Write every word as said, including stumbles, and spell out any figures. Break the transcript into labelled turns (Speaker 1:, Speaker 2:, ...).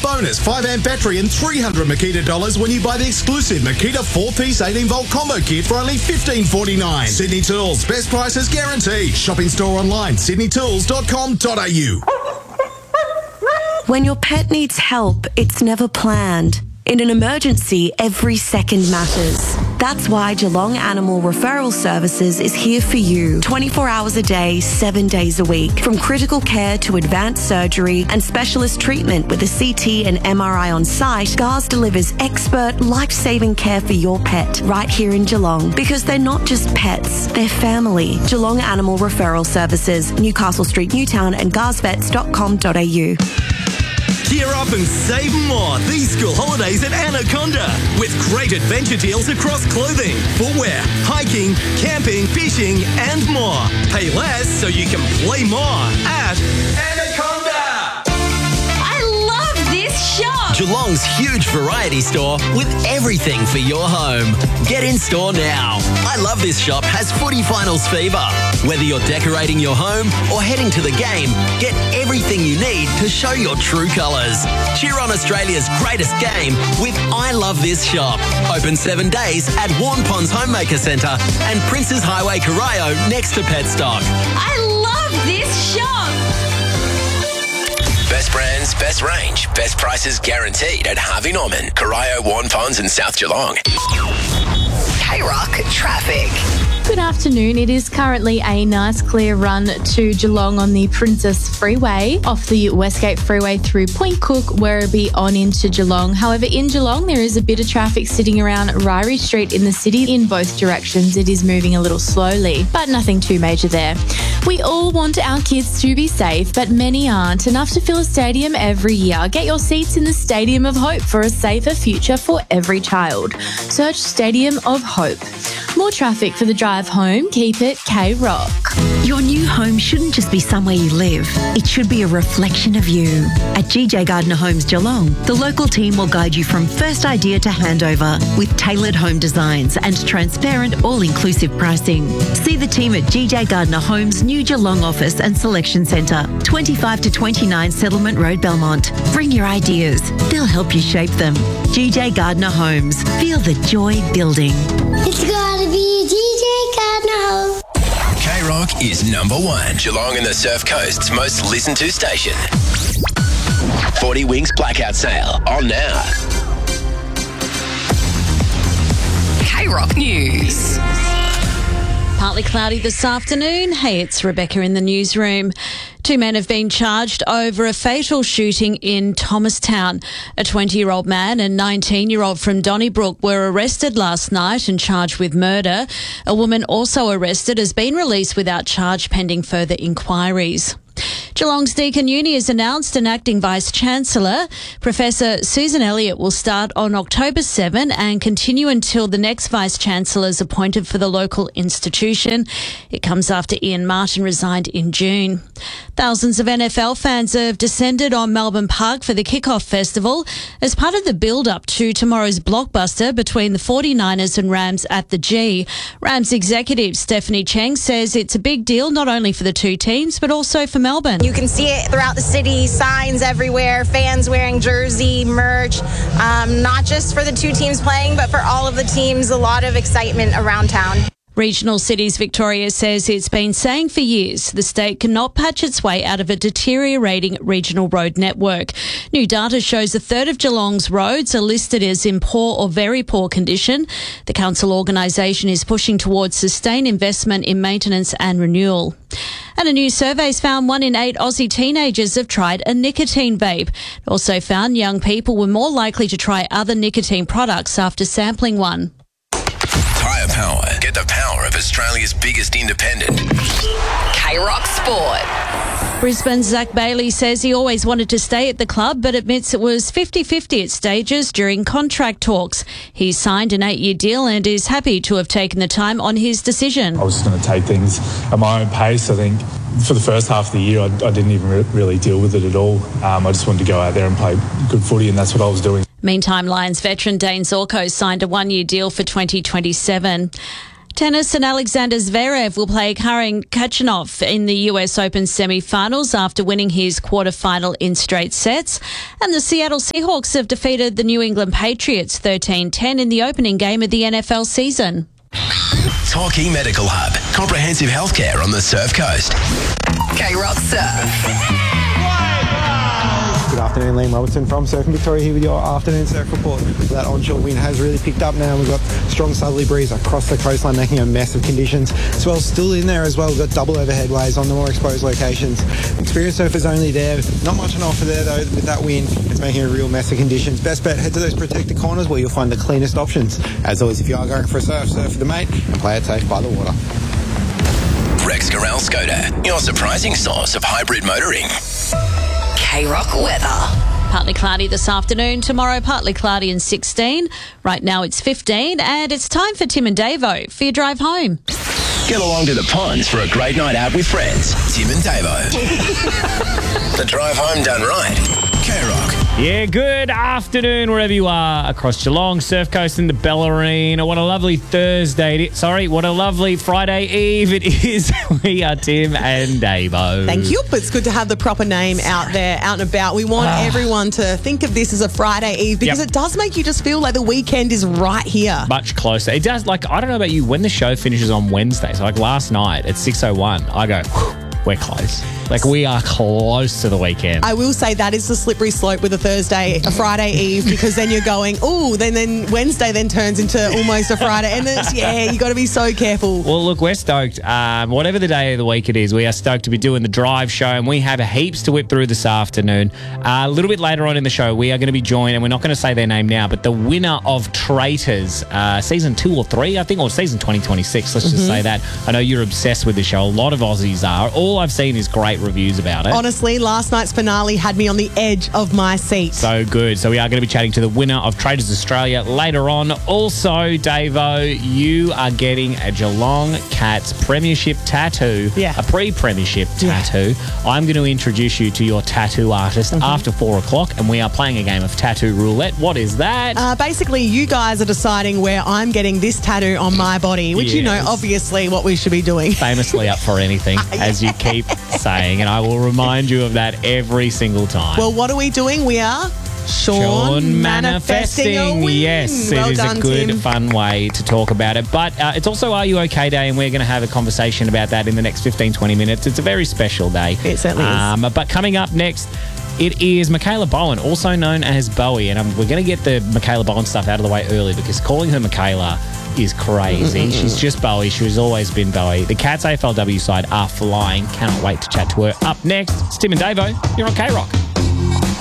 Speaker 1: bonus five amp battery and three hundred Makita dollars when you buy the exclusive Makita four-piece eighteen volt combo kit for only fifteen forty-nine. Sydney Tools, best prices guaranteed. Shop in store online, sydney tools dot com dot a u.
Speaker 2: When your pet needs help, it's never planned. In an emergency, every second matters. That's why Geelong Animal Referral Services is here for you twenty-four hours a day, seven days a week. From critical care to advanced surgery and specialist treatment with a C T and M R I on site, G A R S delivers expert, life-saving care for your pet right here in Geelong. Because they're not just pets, they're family. Geelong Animal Referral Services, Newcastle Street, Newtown and gars vets dot com dot a u.
Speaker 3: Gear up and save more these school holidays at Anaconda with great adventure deals across clothing, footwear, hiking, camping, fishing and more. Pay less so you can play more at Anaconda.
Speaker 4: I love this shop.
Speaker 3: Geelong's huge variety store with everything for your home. Get in store now. I Love This Shop has footy finals fever. Whether you're decorating your home or heading to the game, get everything you need to show your true colours. Cheer on Australia's greatest game with I Love This Shop. Open seven days at Warn Ponds Homemaker Centre and Princes Highway, Corio, next to Petstock.
Speaker 4: I love this shop.
Speaker 5: Best brands, best range, best prices guaranteed at Harvey Norman, Corio, Warn Ponds and South Geelong.
Speaker 6: K-Rock traffic.
Speaker 7: Good afternoon. It is currently a nice clear run to Geelong on the Princess Freeway off the Westgate Freeway through Point Cook, Werribee on into Geelong. However, in Geelong, there is a bit of traffic sitting around Ryrie Street in the city in both directions. It is moving a little slowly, but nothing too major there. We all want our kids to be safe, but many aren't. Enough to fill a stadium every year. Get your seats in the Stadium of Hope for a safer future for every child. Search Stadium of Hope. More traffic for the drive home. Keep it K-Rock.
Speaker 8: Your new home shouldn't just be somewhere you live. It should be a reflection of you. At G J Gardner Homes Geelong, the local team will guide you from first idea to handover with tailored home designs and transparent all-inclusive pricing. See the team at G J Gardner Homes' new Geelong office and selection centre, twenty-five to twenty-nine Settlement Road, Belmont. Bring your ideas. They'll help you shape them. G J Gardner Homes. Feel the joy building.
Speaker 9: It's gotta be G J Gardner Homes.
Speaker 5: K-Rock is number one. Geelong and the Surf Coast's most listened to station. forty Winks Blackout Sale on now.
Speaker 6: K-Rock News.
Speaker 10: Partly cloudy this afternoon. Hey, it's Rebecca in the newsroom. Two men have been charged over a fatal shooting in Thomastown. A twenty-year-old man and nineteen-year-old from Donnybrook were arrested last night and charged with murder. A woman also arrested has been released without charge pending further inquiries. Geelong's Deakin Uni has announced an acting Vice-Chancellor. Professor Susan Elliott will start on October seventh and continue until the next Vice-Chancellor is appointed for the local institution. It comes after Ian Martin resigned in June. Thousands of N F L fans have descended on Melbourne Park for the Kickoff Festival as part of the build-up to tomorrow's blockbuster between the forty-niners and Rams at the G. Rams executive Stephanie Cheng says it's a big deal not only for the two teams but also for Melbourne.
Speaker 11: You can see it throughout the city, signs everywhere, fans wearing jersey, merch, um, not just for the two teams playing, but for all of the teams, a lot of excitement around town.
Speaker 10: Regional Cities Victoria says it's been saying for years the state cannot patch its way out of a deteriorating regional road network. New data shows a third of Geelong's roads are listed as in poor or very poor condition. The council organisation is pushing towards sustained investment in maintenance and renewal. And a new survey's found one in eight Aussie teenagers have tried a nicotine vape. It also found young people were more likely to try other nicotine products after sampling one.
Speaker 5: Tyre Power. Get the power of Australia's biggest independent.
Speaker 6: K-Rock Sport.
Speaker 10: Brisbane's Zach Bailey says he always wanted to stay at the club but admits it was fifty-fifty at stages during contract talks. He signed an eight-year deal and is happy to have taken the time on his decision.
Speaker 12: I was just going to take things at my own pace. I think for the first half of the year I, I didn't even re- really deal with it at all. Um, I just wanted to go out there and play good footy, and that's what I was doing.
Speaker 10: Meantime, Lions veteran Dane Zorko signed a one-year deal for twenty twenty-seven. Tennis and Alexander Zverev will play Karen Khachanov in the U S Open semi-finals after winning his quarterfinal in straight sets. And the Seattle Seahawks have defeated the New England Patriots thirteen ten in the opening game of the N F L season.
Speaker 5: Torquay Medical Hub. Comprehensive healthcare on the Surf Coast.
Speaker 6: K-Rock Surf.
Speaker 13: Good afternoon, Liam Robertson from Surfing Victoria here with your afternoon surf report. That onshore wind has really picked up now. We've got strong southerly breeze across the coastline, making a mess of conditions. Swell's still in there as well. We've got double overhead waves on the more exposed locations. Experienced surfers only there. Not much on offer there though with that wind. It's making a real mess of conditions. Best bet, head to those protected corners where you'll find the cleanest options. As always, if you are going for a surf, surf with the mate and play it safe by the water.
Speaker 5: Rex Corral Skoda, your surprising source of hybrid motoring.
Speaker 6: K-Rock weather.
Speaker 10: Partly cloudy this afternoon. Tomorrow, partly cloudy and sixteen. Right now, it's fifteen. And it's time for Tim and Davo for your drive home.
Speaker 5: Get along to the ponds for a great night out with friends. Tim and Davo. The drive home done right. K-Rock.
Speaker 14: Yeah, good afternoon wherever you are across Geelong, Surf Coast and the Bellarine. What a lovely Thursday. It is. Sorry, what a lovely Friday Eve it is. We are Tim and Davo.
Speaker 15: Thank you. It's good to have the proper name out there, out and about. We want
Speaker 14: Ah.
Speaker 15: everyone to think of this as a Friday Eve because
Speaker 14: Yep.
Speaker 15: it does make you just feel like the weekend is right here.
Speaker 14: Much closer. It does, like, I don't know about you, when the show finishes on Wednesday, so like last night at six oh one, I go, whew, we're close. Like, we are close to the weekend.
Speaker 15: I will say that is the slippery slope with a Thursday, a Friday Eve, because then you're going, oh, then then Wednesday then turns into almost a Friday. And then it's, yeah, you got to be so careful.
Speaker 14: Well, look, we're stoked. Um, whatever the day of the week it is, we are stoked to be doing the drive show, and we have heaps to whip through this afternoon. Uh, a little bit later on in the show, we are going to be joined, and we're not going to say their name now, but the winner of Traitors, uh, season two or three, I think, or season twenty twenty-six, let's just
Speaker 15: Mhm.
Speaker 14: say that. I know you're obsessed with the show. A lot of Aussies are. All I've seen is great reviews about it.
Speaker 15: Honestly, last night's finale had me on the edge of my seat.
Speaker 14: So good. So we are going to be chatting to the winner of Traders Australia later on. Also, Davo, you are getting a Geelong Cats premiership tattoo.
Speaker 15: Yeah.
Speaker 14: A pre-premiership tattoo. I'm going to introduce you to your tattoo artist
Speaker 15: Mm-hmm.
Speaker 14: after four o'clock, and we are playing a game of tattoo roulette. What is that?
Speaker 15: Uh, basically, you guys are deciding where I'm getting this tattoo on my body, which you know,
Speaker 14: Yes.
Speaker 15: obviously, what we should be doing.
Speaker 14: Famously up for anything, as you keep saying, and I will remind you of that every single time.
Speaker 15: Well, what are we doing? We are Sean, manifesting a win.
Speaker 14: Yes,
Speaker 15: well
Speaker 14: it is
Speaker 15: done,
Speaker 14: a good,
Speaker 15: Tim.
Speaker 14: fun way to talk about it. But uh, it's also Are You OK Day, and we're going to have a conversation about that in the next fifteen, twenty minutes. It's a very special day.
Speaker 15: It certainly
Speaker 14: um, is. But coming up next, it is Michaela Bowen, also known as Bowie. And um, we're going to get the Michaela Bowen stuff out of the way early because calling her Michaela is crazy.
Speaker 15: Mm-mm-mm.
Speaker 14: She's just Bowie. She's always been Bowie. The Cats A F L W side are flying. Cannot wait to chat to her. Up next, it's Tim and Davo. You're on K-Rock.